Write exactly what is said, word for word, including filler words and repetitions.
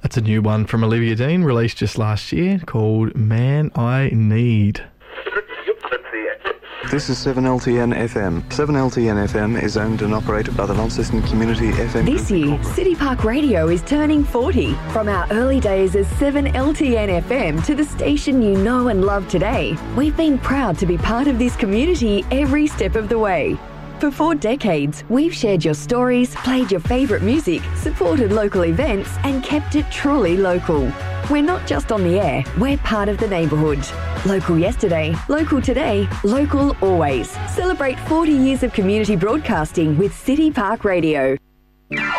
That's a new one from Olivia Dean, released just last year, called Man I Need. This is seven L T N F M. seven L T N F M is owned and operated by the Launceston Community F M. This year, City Park Radio is turning forty. From our early days as seven L T N F M to the station you know and love today, we've been proud to be part of this community every step of the way. For four decades, we've shared your stories, played your favourite music, supported local events and kept it truly local. We're not just on the air, we're part of the neighbourhood. Local yesterday, local today, local always. Celebrate forty years of community broadcasting with City Park Radio.